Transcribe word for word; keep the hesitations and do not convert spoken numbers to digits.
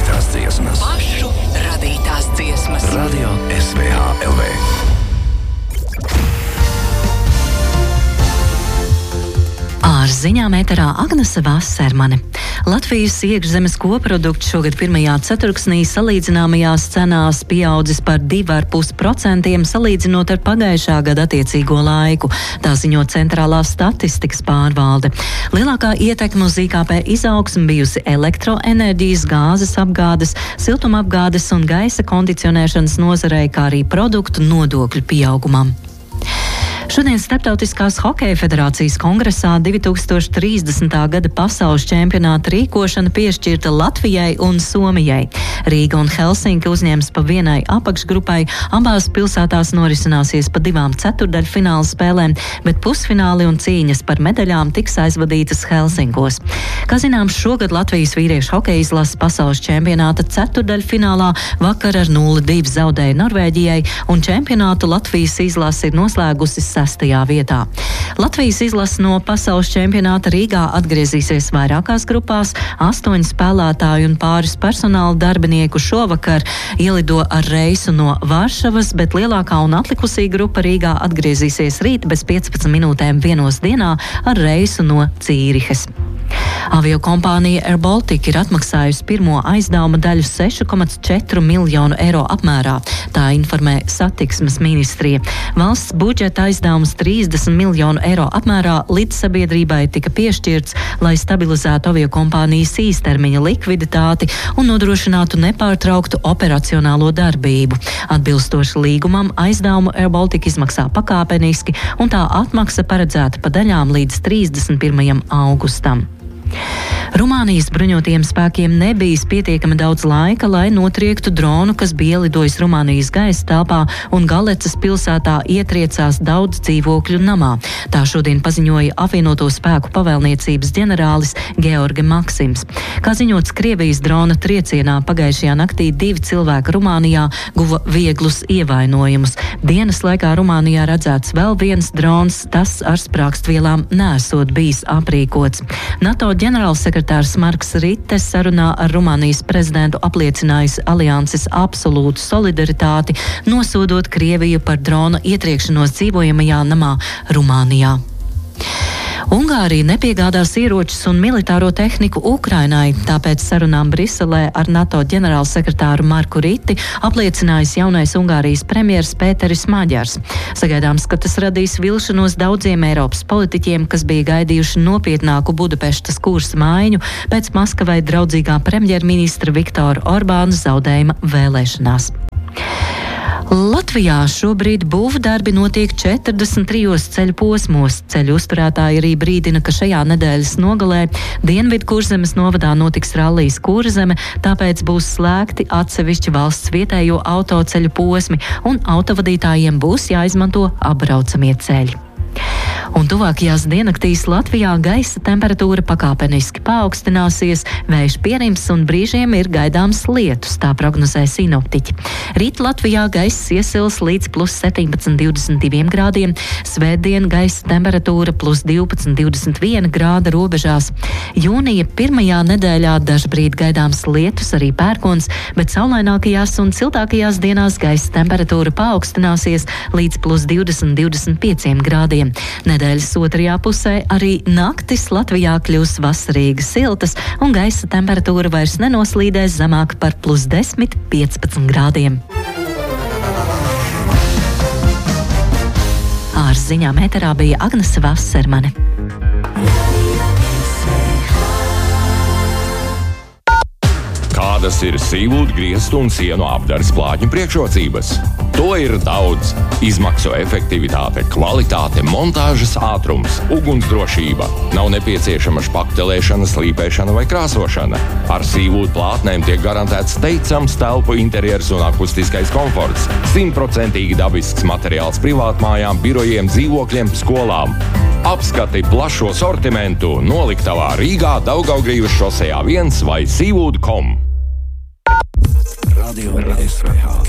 radītās dziesmas. Pašu radītās dziesmas. Radio S V H L V. Ar ziņām ēterā Agnese Vasermane. Latvijas iekšzemes koprodukts šogad pirmajā ceturksnī salīdzināmajās cenās pieaudzis par divi ar pus procentiem salīdzinot ar pagājušā gada attiecīgo laiku. Tā ziņo Centrālā statistikas pārvalde. Lielākā ietekme uz I K P izaugsmu bijusi elektroenerģijas, gāzes apgādes, siltumapgādes un gaisa kondicionēšanas nozarei, kā arī produktu nodokļu pieaugumam. Šodien Starptautiskās hokeja federācijas kongresā divi tūkstoši trīsdesmitā gada pasaules čempionāta rīkošana piešķirta Latvijai un Somijai. Rīga un Helsinki uzņems pa vienai apakšgrupai, abās pilsētās norisināsies pa divām ceturdaļfināla spēlēm, bet pusfināli un cīņas par medaļām tiks aizvadītas Helsinkos. Kā zināms, šogad Latvijas vīriešu hokeja izlases pasaules čempionāta ceturdaļfinālā vakar ar nulle divi zaudēja Norvēģijai, un čempionātu Latvijas izlase ir noslēgusi sestajā vietā. Latvijas izlase no pasaules čempionāta Rīgā atgriezīsies vairākās grupās. Astoņi spēlētāji un pāris personāla darbinieku šovakar ielido ar reisu no Varšavas, bet lielākā un atlikusī grupa Rīgā atgriezīsies rīt bez piecpadsmit minūtēm vienos dienā ar reisu no Cīrihes. Aviokompānija Air Baltica ir atmaksājusi pirmo aizdevuma daļu seši komats četri miljonu eiro apmērā. Tā informē satiksmes ministrija. Valsts budžeta aizdevums trīsdesmit miljonu eiro apmērā līdzsabiedrībai tika piešķirts, lai stabilizētu aviokompānijas īstermiņa likviditāti un nodrošinātu nepārtrauktu operacionālo darbību. Atbilstoši līgumam aizdevumu Air Baltica izmaksā pakāpeniski, un tā atmaksa paredzēta pa daļām līdz trīsdesmit pirmajam augustam. Rumānijas bruņotajiem spēkiem nebijis pietiekami daudz laika, lai notriektu dronu, kas bija ielidojis Rumānijas gaisa telpā un Galecas pilsētā ietriecās daudz dzīvokļu namā. Tā šodien paziņoja apvienoto spēku pavēlniecības ģenerālis George Maksims. Kā ziņots, Krievijas drona triecienā pagājušajā naktī divi cilvēki Rumānijā guva vieglus ievainojumus. Dienas laikā Rumānijā redzēts vēl viens drons, tas ar sprākstvielām nesot bijis aprīkots. NATO ģenerālsekretārs Marks Ritte sarunā ar Rumānijas prezidentu apliecinājis alianses absolūtu solidaritāti, nosodot Krieviju par drona ietriekšanos dzīvojamajā namā Rumānijā. Ungārija nepiegādās ieročus un militāro tehniku Ukrainai, tāpēc sarunām Briselē ar NATO ģenerālsekretāru Marku Riti apliecinājis jaunais Ungārijas premjers Pēteris Maģars. Sagaidāms, ka tas radīs vilšanos daudziem Eiropas politiķiem, kas bija gaidījuši nopietnāku Budapeštas kursa maiņu pēc Maskavai draudzīgā premjerministra Viktora Orbāna zaudējuma vēlēšanās. Latvijā šobrīd būvdarbi notiek četrdesmit trijos ceļu posmos. Ceļu uzturētāji arī brīdina, ka šajā nedēļas nogalē Dienvidu Kurzemes novadā notiks rallijs Kurzeme, tāpēc būs slēgti atsevišķi valsts vietējo autoceļu posmi un autovadītājiem būs jāizmanto apbraucamie ceļi. Un tuvākajās diennaktīs Latvijā gaisa temperatūra pakāpeniski paaugstināsies, vējš pierims un brīžiem ir gaidāms lietus, tā prognozē sinoptiķi. Rīt Latvijā gaiss iesils līdz plus septiņpadsmit divdesmit divi grādiem, svētdien gaisa temperatūra plus divpadsmit divdesmit viena grāda robežās. Jūnija pirmajā nedēļā dažbrīd gaidāms lietus, arī pērkons, bet saulainākajās un siltākajās dienās gaisa temperatūra paaugstināsies līdz plus divdesmit divdesmit pieci grādiem. Nedēļas otrajā pusē arī naktis Latvijā kļūs vasarīgi siltas un gaisa temperatūra vairs nenoslīdēs zemāk par plus desmit piecpadsmit grādiem. Ar ziņām ēterā bija Agnese Vasermane. Kādas ir sīvūdu, griestu un sienu apdares plātņu priekšrocības? To ir daudz. Izmaksu efektivitāte, kvalitāte, montāžas ātrums, ugunsdrošība. Nav nepieciešama špaktelēšana, slīpēšana vai krāsošana. Ar sīvūdu plātnēm tiek garantēts teicams telpu interjers un akustiskais komforts. Simtprocentīgi dabisks materiāls privātmājām, birojiem, dzīvokļiem, skolām. Apskati plašo sortimentu noliktavā Rīgā, Daugavgrīvas šosejā viens vai sīvūdu kom. Radio S V H.